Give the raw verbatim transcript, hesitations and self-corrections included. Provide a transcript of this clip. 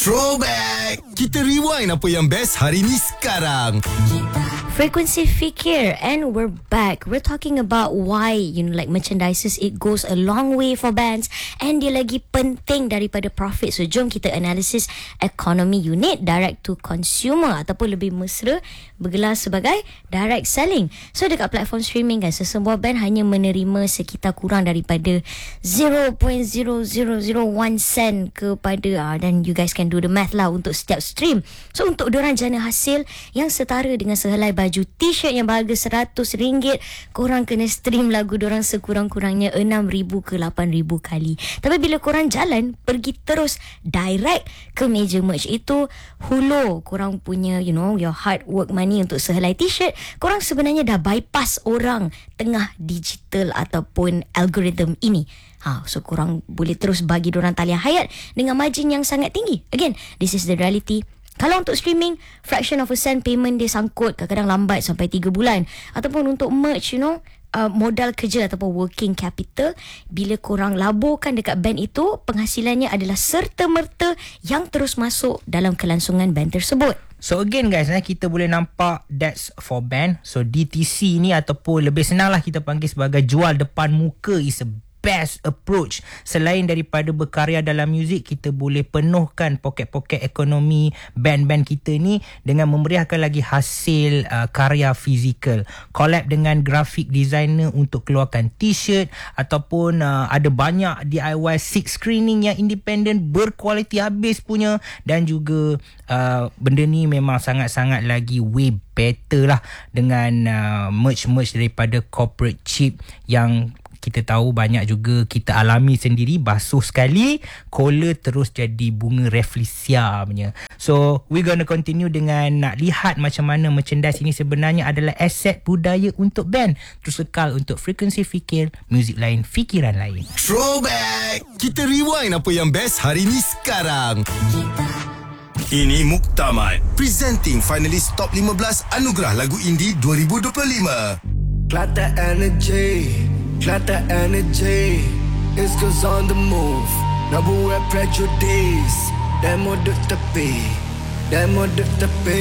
Throwback! Kita rewind apa yang best hari ni sekarang. Frequency Fikir, and we're back. We're talking about why, you know, like merchandises, it goes a long way for bands and dia lagi penting daripada profit. So jom kita analisis economy unit, direct to consumer, ataupun lebih mesra bergelar sebagai direct selling. So dekat platform streaming kan, sesebuah band hanya menerima sekitar kurang daripada zero point zero zero zero one sen kepada ah, dan you guys can do the math lah untuk setiap stream. So untuk diorang jana hasil yang setara dengan sehelai baju t-shirt yang berharga seratus ringgit, korang kena stream lagu diorang sekurang-kurangnya enam ribu ke lapan ribu kali. Tapi bila korang jalan, pergi terus direct ke meja merch itu, hulur korang punya, you know, your hard work money untuk sehelai t-shirt, korang sebenarnya dah bypass orang tengah digital ataupun algorithm ini. Ha, so korang boleh terus bagi diorang talian hayat dengan margin yang sangat tinggi. Again, this is the reality. Kalau untuk streaming, fraction of a cent payment dia sangkut, kadang-kadang lambat sampai tiga bulan. Ataupun untuk merch, you know, uh, modal kerja ataupun working capital, bila korang laburkan dekat band itu, penghasilannya adalah serta-merta yang terus masuk dalam kelangsungan band tersebut. So again guys, eh, kita boleh nampak that's for band. So D T C ni ataupun lebih senanglah kita panggil sebagai jual depan muka is a best approach. Selain daripada berkarya dalam muzik, kita boleh penuhkan poket-poket ekonomi band-band kita ni dengan memeriahkan lagi hasil uh, karya fizikal. Collab dengan graphic designer untuk keluarkan t-shirt, ataupun uh, ada banyak D I Y six screening yang independent berkualiti habis punya, dan juga uh, benda ni memang sangat-sangat lagi way better lah dengan uh, merch-merch daripada corporate chip yang kita tahu banyak juga kita alami sendiri. Basuh sekali, collar terus jadi bunga Rafflesia punya. So we gonna continue dengan nak lihat macam mana merchandise ini sebenarnya adalah aset budaya untuk band. Terus kekal untuk Frekuensi Fikir, muzik lain, fikiran lain. Throwback! Kita rewind apa yang best hari ni sekarang. Ini Muktamad, presenting finalis top lima belas Anugerah Lagu Indie dua ribu dua puluh lima. Got the energy, got the energy. It's cause on the move. Nabuat prejudice. Demo duk tepi, demo duk tepi.